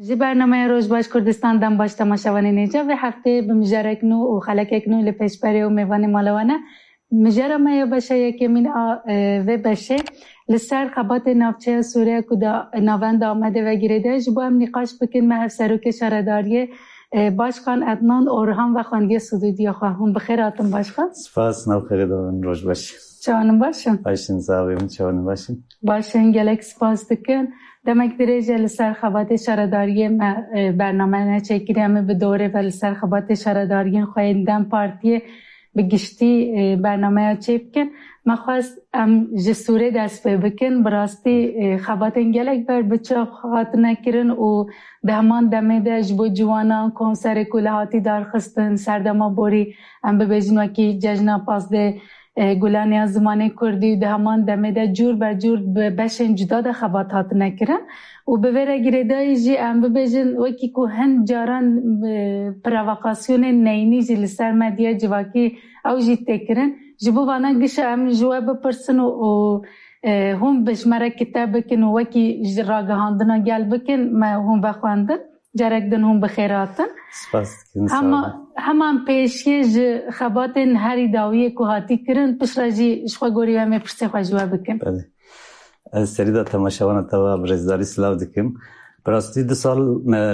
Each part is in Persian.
جی برنامه روزباش کردستان دم باش تماشاوانی نیجا و هفته به مجرکنو و خلککنو لپیشپری و میوانی مالوانه مجرد ما باشه یکی من و باشه لسر خبات نافچه سوریه کدا نواند آمده و گیرده جبو هم نقاش بکن مهر سروک شهرداری باشخان ادنان اورهان و خانگی سدودی خواهم بخیر آتم باشخان. سپاس نو خیلی دارن روز باشی. چانم باشم. باشین زاویم چانم باشین. باشین گلک سپاس دکن. دمک درجه لسر خبات شهرداری برنامه نچکیدم به دوره و لسر خبات شهرداری خواهندم پارتی بگشتی برنامه چیپ کن. مخواست جسوره دست بکن براستی خبات انگلک بر بچه خاطر نکرن و به همان دمه داشت با جوانان کنسر کلهاتی دارخستن سردما بوری ببیجن وکی ججنا پاس ده گلانی از زمانه کردی ده همان دمه ده جور بر جور بشن جدا ده خبات هات نکرن و به وره گریدای جی ببیجن وکی که هن جاران پروکاسیون نینی جی لسر مدیا جواکی او جی تکرن جبو وانا گشه جواب پرسن و هم بشمره کتاب بکن و وکی راگهاندنا گل بکن ما هم بخواندن جرک دن هم بخیراتن همان پیشی خبات هری داوی که هاتی کرن پش راجی شخوا گوری و می پرسه خواه جواب بکن از سری دا تماشاوانا توا برزداری سلاو دکم براستی 2 سال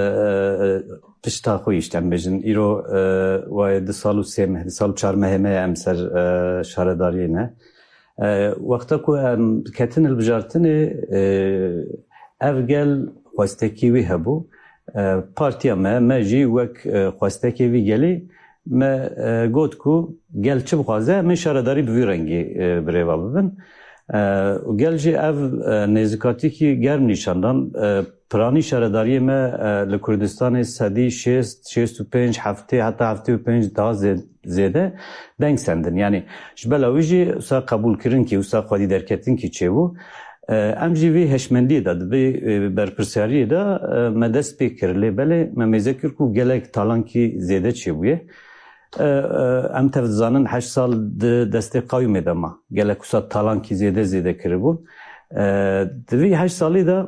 پشتا خویشتم بجن ایرو و 2 سال و 3 ماه 2 سال و 4 ماه امسر شهرداری نه وقتا که کتن البجارتن افگل خواستکی وی هبو پارتیا ما جی وک خواستکی وی گلی ما گوت کو گل چه بخوازه من شهرداری بوی رنگی بریوا ببن و گل جی اف نزکاتی که گرم نیشاندان پرانی شهرداری ما لکردستان سدی 65 هفته حتی 75 daha زیاده دنگ سندن یعنی شبلاویجی اصلا قبول کرن که اصلا خودی درکتن که چه بو ام جی وی هشمندی داد به برپرسیاری دا مدست پیکر لی بله ممیزکر کو گلک تالان کی زیاده چه بویه ام تفضانن 8 سال دسته قوی دما گلک اصلا تالان کی زیاده کربون دوی 8 سالی دا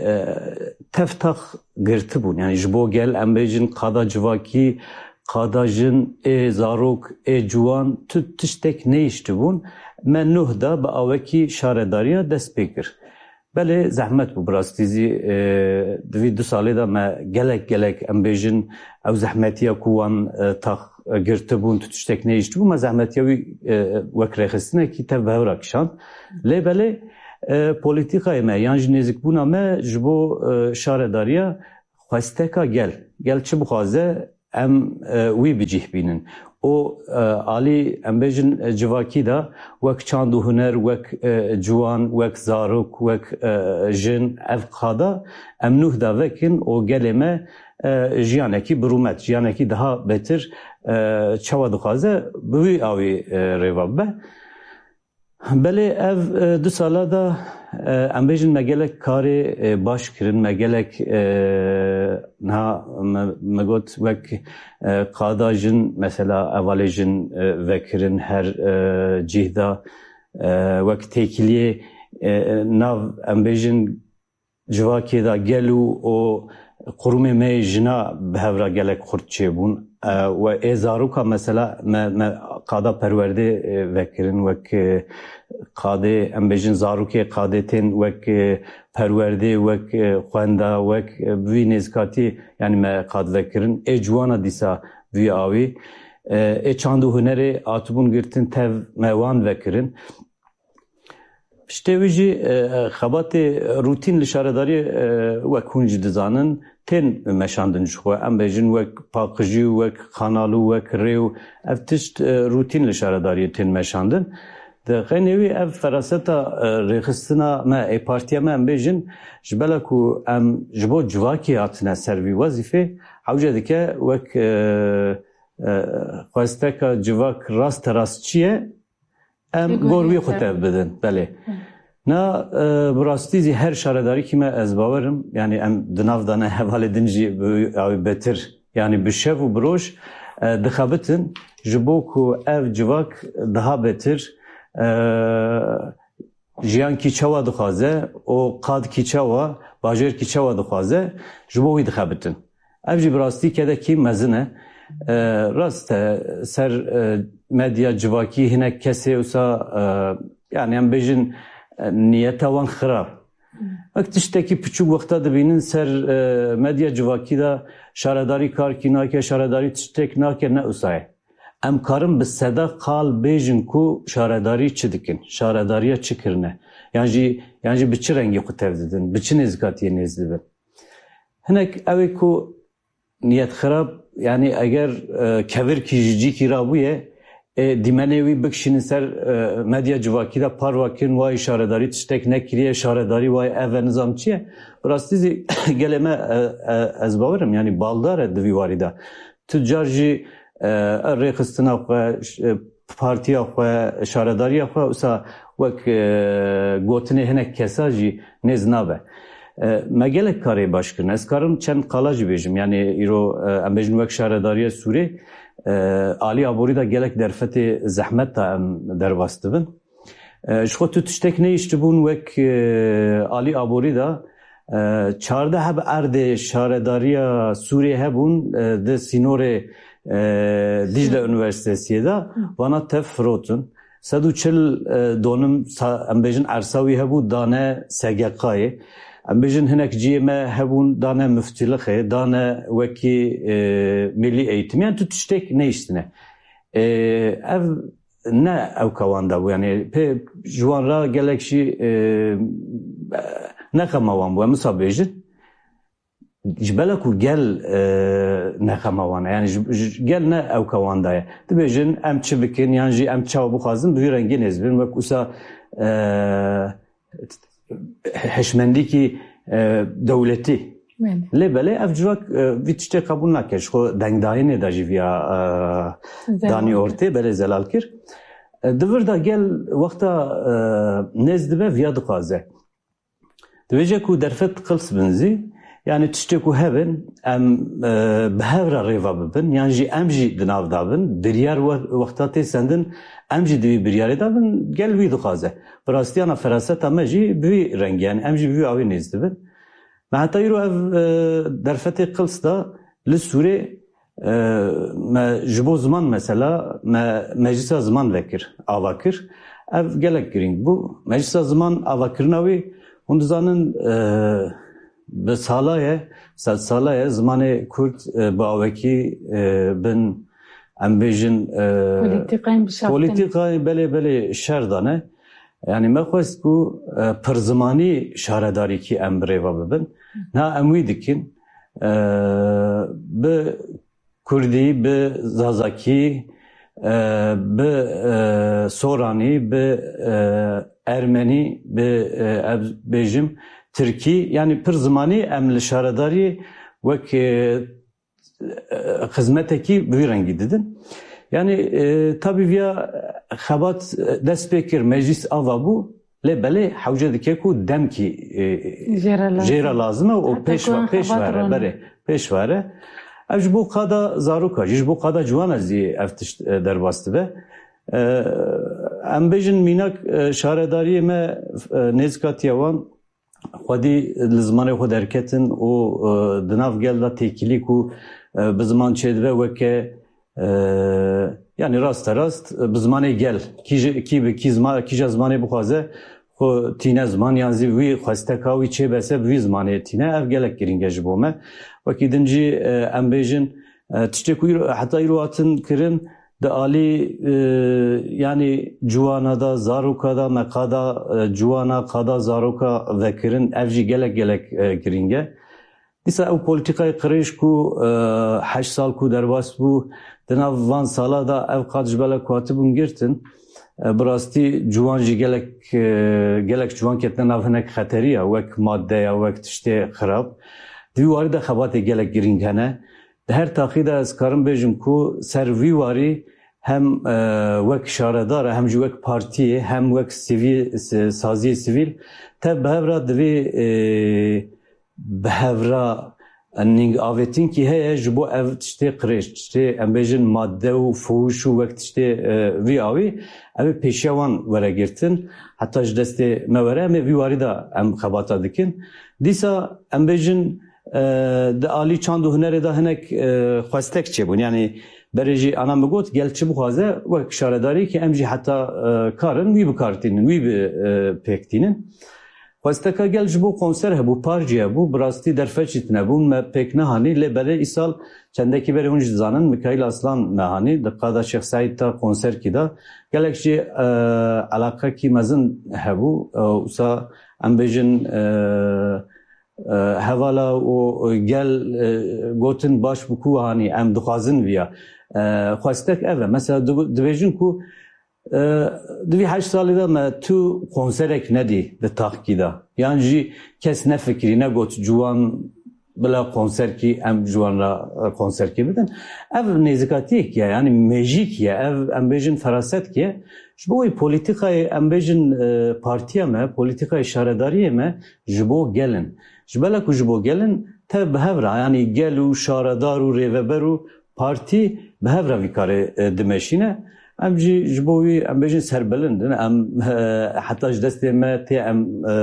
تفتخ گرتی بون یعنی جبو گل ام بیجن قادا جواکی قادا جن زاروک جوان تشتک نیشتی بون من نه دا با اوکی شهرداری دست بکر بله زحمت بو براستیزی دوی 2 سالی دا ما گلک ام بیجن او زحمتی کوان تاخ گرتی بون تشتک نیشتی بون ما زحمتی وکره خستنه کی تف بهورا کشان لی بله پولیتیکای ما یعنی نزدیک بونا ما جبو شهرداریا خواسته گل چه بخوازه ام وی بجیه بینن او عالی ام بیجن جواکی دا وک چاندو هنر وک جوان وک زاروک وک جن اف خادا ام نوح دا وکن او گل ما جیانکی برومت جیانکی daha beter çava dixwaze bûî awî rêva be belê ev 2 sala da em bêjin me gelek karê baş kirin me gelek niha me got wek qada jin mesela evalê jin vekirin her cih da wek têkiliyê nav em bêjin civakê da gel û o قرمه می جنا به هفرا گلک خورد چه بون و ازاروکا مثلا ما قادا پرورده وکرن وک قاده ام بجن زاروکی قاده تن وک پرورده وک خواندا وک وی نزکاتی یعنی ما قاد وکرن جوانا دیسا وی آوی چاندو هنری آتبون گرتن تv موان وکرن پشتویجی خبات روتین لشارداری وک هنج دزانن تن مشاندن جخوا ام بیجن وک پاقجی وک خانالو وک ریو افتشت روتین لشارداری تن مشاندن ده خنوی اف فراستا رخصتنا ما ای پارتیا ما ام بیجن جبلا کو ام جبو جواکی هاتنا سروی وظیفه حوجه دکه وک خواستکا جواک راست چیه ام گوروی خطاب بدن بله نه براستیزی هر شهرداری که من از باورم یعنی ام دناف دانه حواله دنجی او بهتر یعنی بشف و بروش دخابتن جبو کو اف جواک daha beter jiyan ki çawa dixwaze o qad ki çawa bajêr ki çawa dixwaze ji bo wî dixebitin. Ev jî bi rastî kedekî mezin e. Rast e ser medya civakî hinek kesê wisa yani em bêjin niyeta wan xirab. Wek tiştekî piçûk wexta dibînin ser medya civakî da şaredarî karkî nake, şaredarî tiştek nake ne wisa ye. Em karin bi seda qal bêjin ku şaredarî çi dikin, şaredariya çi kirine. Yan jî bi çi rengî xwe tev didin, bi çi nêzîkatiyê nêz dibin. Hinek ew ê ku niyet xirab yani eger kevirkî ji cîkî rabûye dîmenê wî bikişînin ser medya civakî da parva kirin wayê şaredarî tiştek nekiriye, şaredarî wayê ev ve nizam çi ye? Bi rastî zî gelê me ez bawerim yani baldar e di vî warî da. Tu car jî rêxistina xwe, partiya xwe, şaredariya xwe wisa wek gotinê hinek kesa jî nêz nabe. Me gelek karê baş kirin. Ez karim çend qala jî bêjim. Yani îro em bêjin wek şaredariya Sûrê alî aborî da gelek derfetê zehmet da em derbas dibin. Ji xwe tu tiştek neyiştibûn wek alî aborî da çardeh heb erdê şaredariya Sûrê hebûn di sînorê Dicle Üniversitesiye da vana tev firotin. 140 donim em bêjin ersa wî hebû dane SGK'yê. Em bêjin hinek ciyê me hebûn dane müftîlixê, dane wekî millî eğitim. Yani tu tiştek neyiştine. Ev ne ewkawan da bû. Yani pê ji wan ra gelek jî nexema wan bû. Em wisa bêjin. Ji bela ku gel nexema wan e. Yani gel ne ewkawan da ye. Dibêjin em çi bikin yan jî em çawa bixwazin bi vî rengî nêz bibin. Wek wisa heşmendîkî dewletî. Lê belê ev civak vî tiştê qebûl nake. Ji xwe dengdayînê da jî vîya danî ortê belê zelal kir. Divir da gel wexta nêz dibe vîya dixwaze. Dibêje ku derfet qils bin zî yani tiştê ku hebin em bi hevra rêva bibin yan jî em jî di nav dabin biryar wexta tê sendin em jî di vî biryarê dabin gel wî dixwaze. Bi rastiyana feraseta me jî bi vî rengî yani em jî bi vî awê nêz dibin. Me heta îro ev derfetê qils da li Sûrê me ji bo ziman mesela me meclisa ziman vekir, ava kir. Ev gelek girîng bû. Meclisa ziman avakirina wê hûn dizanin bi sala ye zimanê Kurd bi awekî bin em bêjin polîtîkayên belê şer dane. Yani me xwest ku pirzimanî şaredarîkî em bi rêva bibin. Na em wî dikin bi Kurdî, bi Zazakî, bi Soranî, bi Ermenî, bi ev bêjim Tirkî yani pir zimanî em li şaredarî wek xizmetekî bi vî rengî didin. Yani tabii vîya xebat dest pê kir meclis ava bû lê belê hewce dike ku demkî jêra lazim e û pêş vere. Ev ji bo qada zaroka jî ji bo qada ciwan zî ev tişt derbas dibe. Em bêjin mînak şaredariyê me nêzîkatiya wan xwedî li zimanê xwe derketin û di nav gel da têkilî ku bi ziman çêdibe weke yani rast bi zimanê gel kîja zimanê bixwaze xwe tîne ziman yan zî wî xwesteka wî çêbese bi vî zimanê tîne ev gelek girîng e ji bo me. Wekî din jî em bêjin tiştê ku heta îro hatin kirin di alî yani ciwana da zaroka da me qada ciwana qada zaroka vekirin ev jî gelek girîng e. Dîsa ew polîtîkayê qirêj ku 8 sal ku derbas bû di nav van sala da ev qad ji bela ku hatibûn girtin bi rastî ciwan jî gelek ciwan ketine nav hinek xeteriya wek maddeya wek tiştê xirab. Di vî warî de xebatê gelek girîng hene. Di her taxî de ez karim bêjim ku ser vî warî hem wek şaredar hem jî wek partiyê hem wek saziyê sivîl te bi hevra divê bi hevra نینگ آویتین که هی جبو اف تشتی قریش تشتی ام بیجن ماده و فوش و وقت تشتی وی آوی ام پیشوان وره گرتن حتی جدست موره ام وی واردا ام خباتا دکن دیسا ام بیجن ده آلی چند و هنر ده هنک خواستک چه بون یعنی برای آنها مگوت گل چه بخوازه وقت شارداری که ام جی حتی کارن وی بکارتینن وی بپیکتینن خواستکا گل جبو کنسر هبو پارجیه بو براستی در فچیت نبون ما پیک نهانی لبره ایسال چنده که بره هنج زانن میکایل اصلان نهانی دقیقا شیخ سعید تا کنسر کی دا گلک جی علاقه کی مزن هبو اوسا ام بیجن هوالا و گل گوتن باش بکو هانی ام دخوازن ویا خواستک اوه مثلا دویجن کو دوی 8 سالی دا ما تو کنسرک ندی ده تاقی دا یعنی جی کس نفکری نگوت جوان بلا کنسر کی ام جوان را کنسر کی بدن اف نزکاتی کیه یعنی میجی کیه اف ام بیجن فراست کیه جبوی پولیتیکای ام بیجن پارتیا ما پولیتیکای شارداری ما جبو گلن جبلا کو جبو گلن تا بهورا یعنی گلو شاردار و ریوبرو پارتی بهورا ویکاره دمشینه ام جبوی ام بیشتر سربلندن ام حتی دست ما تی ام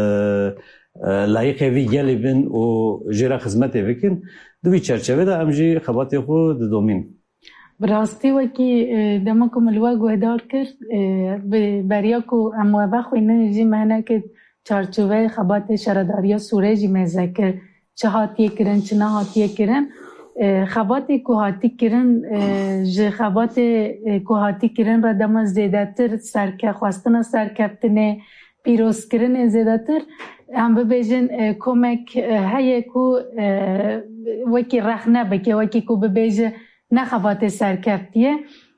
لایق وی گلی بین و جرا خدمت وکن دوی چرچوه دا ام جی خباتی خود دومین براستی وکی دمکم الوا گوهدار کرد بریا کو ام وابخ وینه جی مهنه که چرچوه خبات شرداریا سوره جی مذکر چه هاتیه کرن چه نه هاتیه کرن خباتی که هاتی کرن جه خباتی که هاتی کرن را دم زیاده تر سرکه خواستن سرکفتنه پیروز کرن زیاده تر هم ببیجن کمک هیه که وکی رخنه بکه وکی که ببیجه نه خباتی سرکفتیه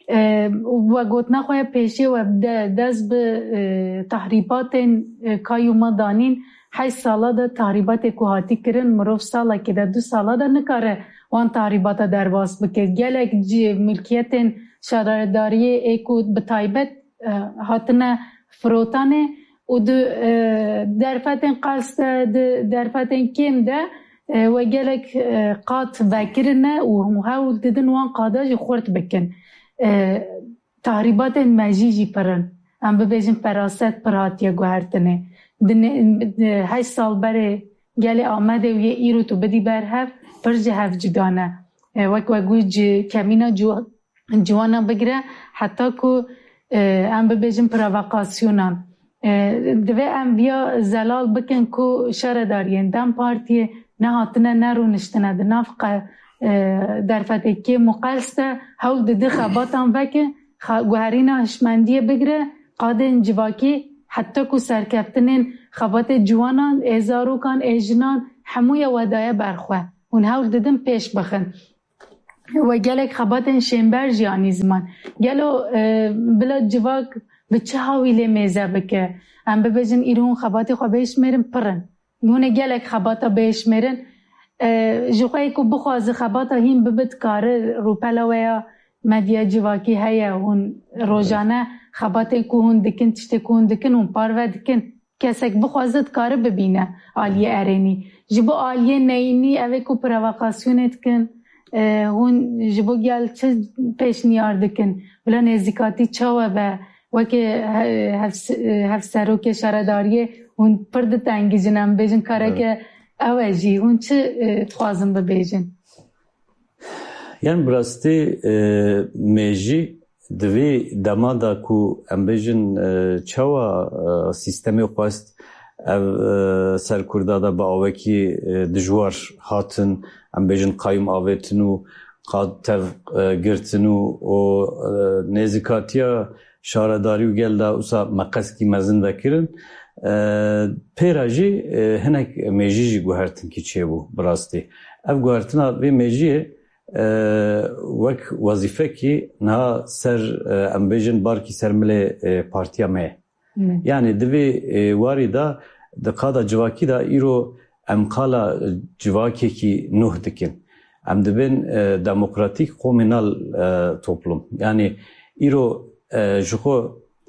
و گوت نخواه پیشی و دست به تحریبات کایوما دانین 8 ساله ده تحریبات که هاتی کرن مروف ساله که ده 2 ساله ده نکاره وان تحریبات درواز بکر گلک ملکیت شارداری ایکو بتایبت هاتنه فروتانه و درفتن قصد درفتن کم ده و گلک قاط وکرنه و هاول دیدن وان قاداج خورد بکن تحریبات مجیجی پرن هم ببیجن فراست پراتیا گوهرتنه 8 سال بره گل آمده و یه ایرو تو بدی برهف پرجه هف جدانه وک وگوی کمینا جوانا بگره حتی که ام ببیجن پرووکاسیونان دوی ام بیا زلال بکن که شاردارین دم پارتیه نه هاتنه نه رو نشتنه ده نفقه در فتکی مقلسته هول ده خباتان وکه گوهرینا هشمندیه بگره قادن جواکی حتی که سرکفتنین خبات جوانان ازاروکان اجنان هموی ودایه برخواه اون هاول دادن پیش بخن و گلک خباتن شنبر جیانی زمان گلو بلا جواک به چه هاویله میزه بکه هم ببجن ایرون خباتی خواه بیش میرن پرن نونه گلک خباتا بیش میرن جوخوی که بخواز خباتا هیم ببت کاره روپلا ویا مدیا جواکی هیا هون روزانه خباتی که هون دکن تشتی که هون دکن هون پارو دکن کسک بخوازد کاره ببینه آلیه ارینی جبو آلیه نینی اوه که پرووکاسیونت کن هون جبو گل چه پیش نیار دکن بلا نزدیکاتی چاوه به وکه هف سروک شارداریه هون پرد تنگی جنم بیجن کاره که اوه جی هون چه تخوازم ببیجن یعنی براستی میجی دوی دمادا کو ام بیجن چاوا سیستمی خواست سرکرده با آوکی دجوار هاتن ام بیجن قایم آویتنو قاد تف گرتنو و نزیکاتیا شارداری و گل دا اوسا مقص کی مزن وکرن پیراجی هنک میجی گوهرتن کی چه بو براستی اف گوهرتن وی میجیه وک وظیفه کی نه سر ام بیجن بار کی سرمله پارتیا مه yani دوی واری دا دقادا جواکی دا ایرو امقالا جواکی کی نوح دکن ام دبین دموکراتیک قومینال toplum yani ایرو جخو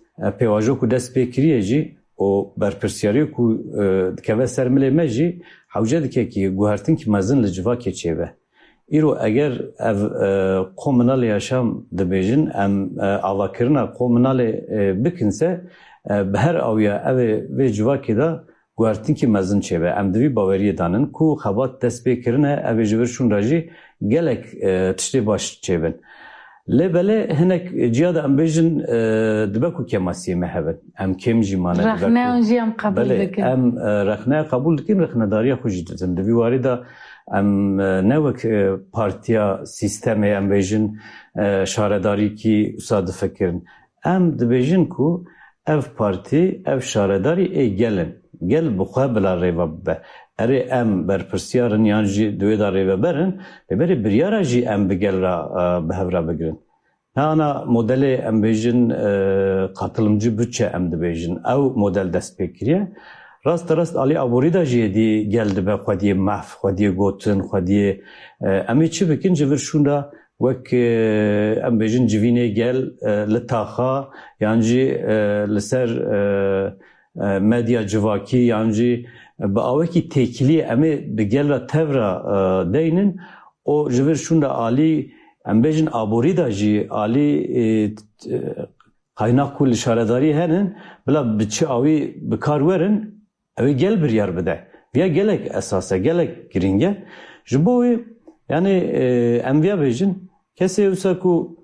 پیواجو کو دست پیکریه جی و برپرسیاری کو دکوه سرمله مجی Hewce dike ki guhertin ki mezin li civakê çêbe. İro eger ev komunalê yaşam dibêjin em avakirina komunalê bikinse bi her awiya evê vê civakê da guhertin ki mezin çêbe. Em divî baweriyê danin ku xebat dest pê kirine evê ji vir şûn re jî gelek tiştê baş çêbin. Lêbelê hinek ciya da em bêjin dibe ku kemasiyê me hebe. Em kêm jî mane dibe ku. Rexneyan jî em qebûl dikin. Em rexneya qebûl dikin, rexnedariya xwe jî didin. Di vî warî da em ne wek partiya sîstemê em bêjin şaredarîkî wisa difikirin. Em dibêjin ku ev partî, ev şaredarî ê gelin. Gel bi xwe bila rêve bibe. Erê em berpirsiyarin yan jî divê da rêveberin, lêberê biryara jî em bi gel ra bi hev re bigirin. Ana modelê em bêjin qatılımcı bütçe em dibêjin. Ew model dest pê kiriye. Rast alî aborî da jî êdî gel dibe xwediyê mehv, xwediyê gotin, xwediyê em ê çi bikin ji vir şûn da wek em bêjin civînê gel li taxa yan jî li ser medya civakî yan jî bi awekî têkiliyê em ê bi gel ra tev ra deynin o ji vir şûn da alî em bêjin aborî da jî alî qaynak ku li şaredarî henin bila bi çi awî bi kar werin ew ê gel biryar bide. Viya gelek esas e, gelek giring e. Ji bo wê yani em viya bêjin kesê wisa ku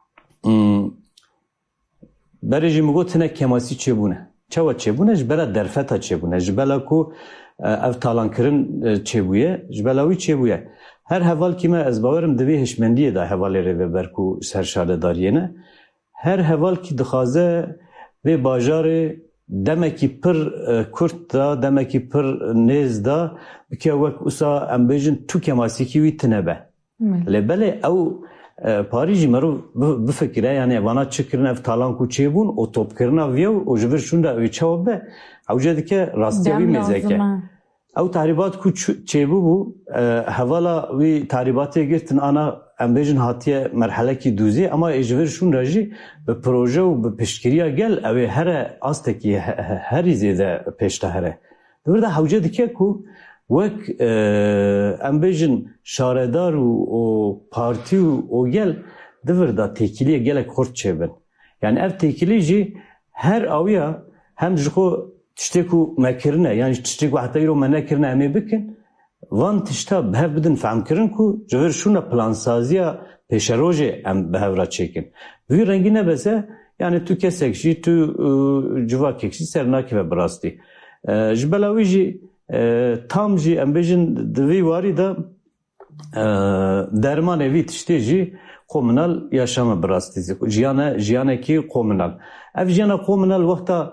berê jî min got hinek kemasî çêbûne. Çawa çêbûne? Ji bera derfeta çêbûne. Ji bela ku ev talankirin çêbûye, ji bela wî çêbûye. Her hevalkî me ez bawerim divê hişmendiyê da hevalê rêveber ku ser şaredariyê ne. Her hevalkî dixwaze vê bajarê demekî pir kurt da, demekî pir nêz da bike wek wisa em bêjin tu kemasîkî wî tinebe. Lêbelê ew parî jî merov bifikire yani vana çikirin ev talan ku çêbûn o topkirina viya û ji vir şûn da ew çawa be hewce dike rastiya wî mêzeke. Ew tahribat ku çêbûbû hevala wî tahribatê girtin ana em bêjin hatiye merhelekî dûzî ama ê ji vir şûn re jî bi proje û bi piştgiriya gel ew ê here astekî herî zêde pêş de here. Di vir de hewce dike ku wek em bêjin şaredar û o partî û o gel di vir da têkiliyê gelek xurt çêbin. Yani ev têkilî jî her awiya hem ji xwe tiştê ku me kirine yani tiştê ku heta îro me nekirine em ê bikin van tişta bi hev bidin femkirin ku ji vir şûna plansaziya pêşerojê em bi hev ra çêkin. Vî rengî nebese yani tu kesek jî tu civakek jî ser nakive bi rastî. Ji bela wî jî tam jî em bêjin di vî warî da dermanê vî tiştê jî komunal yaşama bi rastî jiyanekî komunal. Ev jiyana komunal wexta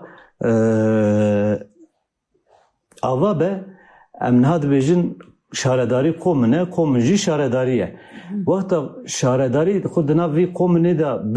ava be em niha dibêjin şaredarî komune, komun jî şaredarî ye. Wexta şaredarî xwe di nav vî komunê da